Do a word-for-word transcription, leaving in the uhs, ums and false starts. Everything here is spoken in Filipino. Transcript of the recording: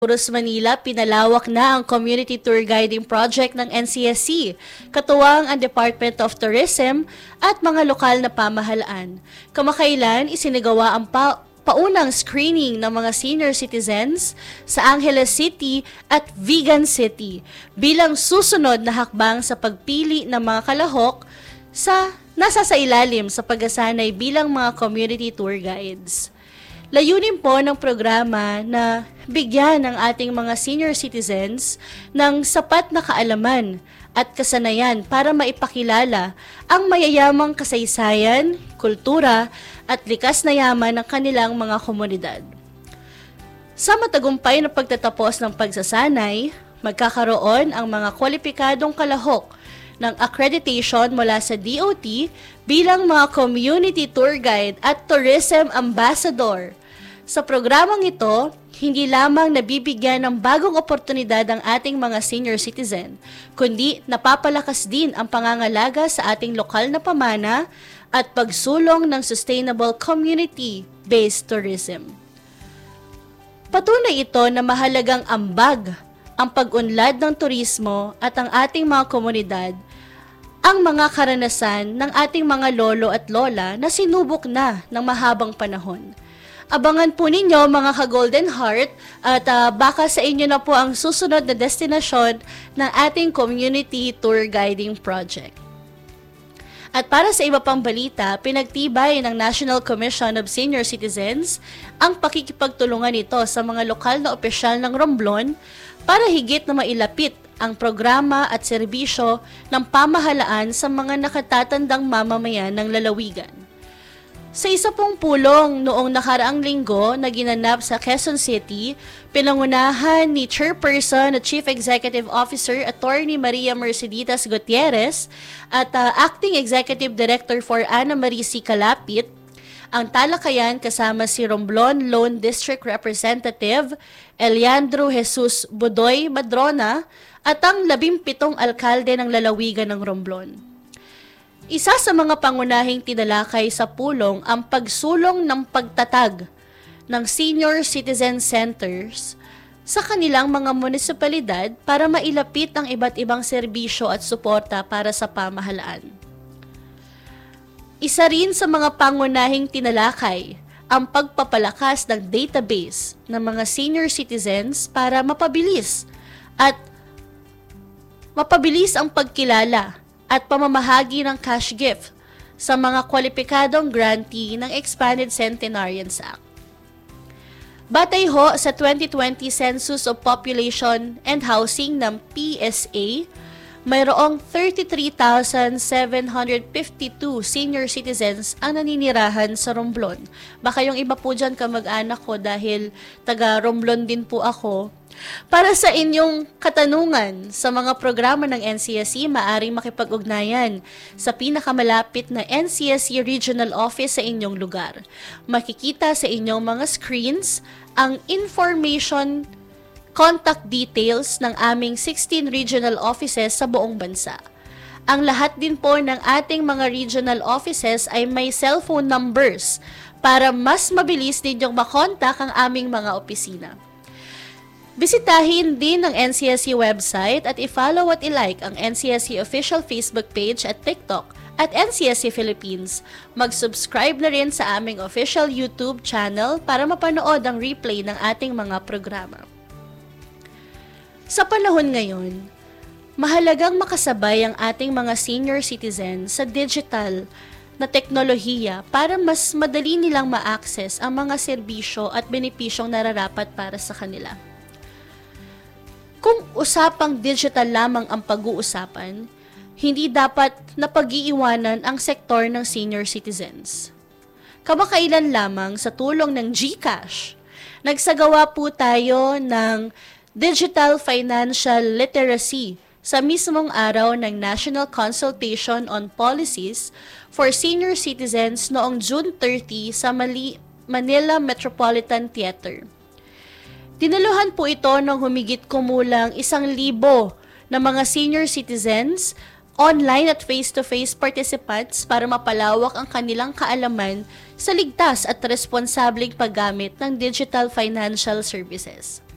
Puros Manila, pinalawak na ang Community Tour Guiding Project ng N C S C, katuwang ang Department of Tourism at mga lokal na pamahalaan. Kamakailan, isinagawa ang pa paunang screening ng mga senior citizens sa Angeles City at Vigan City bilang susunod na hakbang sa pagpili ng mga kalahok sa nasa sa ilalim sa pag-asanay bilang mga community tour guides. Layunin po ng programa na bigyan ng ating mga senior citizens ng sapat na kaalaman at kasanayan para maipakilala ang mayayamang kasaysayan, kultura at likas na yaman ng kanilang mga komunidad. Sa matagumpay na pagtatapos ng pagsasanay, magkakaroon ang mga kwalipikadong kalahok ng accreditation mula sa D O T bilang mga community tour guide at tourism ambassador. Sa programang ito, hindi lamang nabibigyan ng bagong oportunidad ang ating mga senior citizen, kundi napapalakas din ang pangangalaga sa ating lokal na pamana at pagsulong ng sustainable community-based tourism. Patunay ito na mahalagang ambag ang pag-unlad ng turismo at ang ating mga komunidad ang mga karanasan ng ating mga lolo at lola na sinubok na ng mahabang panahon. Abangan po ninyo mga ka-Golden Heart at uh, baka sa inyo na po ang susunod na destinasyon ng ating Community Tour Guiding Project. At para sa iba pang balita, pinagtibay ng National Commission of Senior Citizens ang pakikipagtulungan nito sa mga lokal na opisyal ng Romblon para higit na mailapit ang programa at serbisyo ng pamahalaan sa mga nakatatandang mamamayan ng lalawigan. Sa isa pong pulong noong nakaraang linggo na ginanap sa Quezon City, pinangunahan ni Chairperson at Chief Executive Officer Attorney Maria Merceditas Gutierrez at uh, Acting Executive Director for Ana Marie C. Calapit, ang talakayan kasama si Romblon Lone District Representative Eliandro Jesus Budoy Madrona at ang labimpitong alkalde ng lalawigan ng Romblon. Isa sa mga pangunahing tinalakay sa pulong ang pagsulong ng pagtatag ng senior citizen centers sa kanilang mga munisipalidad para mailapit ang iba't ibang serbisyo at suporta para sa pamahalaan. Isa rin sa mga pangunahing tinalakay ang pagpapalakas ng database ng mga senior citizens para mapabilis at mapabilis ang pagkilala at pamamahagi ng cash gift sa mga kwalipikadong grantee ng Expanded Centenarians Act. Batay ho sa twenty twenty Census of Population and Housing ng P S A, mayroong thirty-three thousand seven hundred fifty-two senior citizens ang naninirahan sa Romblon. Baka yung iba po dyan kamag-anak ko dahil taga Romblon din po ako. Para sa inyong katanungan sa mga programa ng N C S C, maaring makipag-ugnayan sa pinakamalapit na N C S C Regional Office sa inyong lugar. Makikita sa inyong mga screens ang information contact details ng aming sixteen regional offices sa buong bansa. Ang lahat din po ng ating mga regional offices ay may cellphone numbers para mas mabilis ninyong makontak ang aming mga opisina. Bisitahin din ang N C S C website at i-follow at i-like ang N C S C official Facebook page at TikTok at N C S C Philippines. Mag-subscribe na rin sa aming official YouTube channel para mapanood ang replay ng ating mga programa. Sa panahon ngayon, mahalagang makasabay ang ating mga senior citizens sa digital na teknolohiya para mas madali nilang ma-access ang mga serbisyo at benepisyong nararapat para sa kanila. Kung usapang digital lamang ang pag-uusapan, hindi dapat napag-iiwanan ang sektor ng senior citizens. Kamakailan lamang sa tulong ng GCash, nagsagawa po tayo ng Digital Financial Literacy sa mismong araw ng National Consultation on Policies for Senior Citizens noong June thirtieth sa Manila Metropolitan Theater. Dinaluhan po ito ng humigit kumulang isang libo na mga senior citizens, online at face-to-face participants para mapalawak ang kanilang kaalaman sa ligtas at responsableng paggamit ng digital financial services.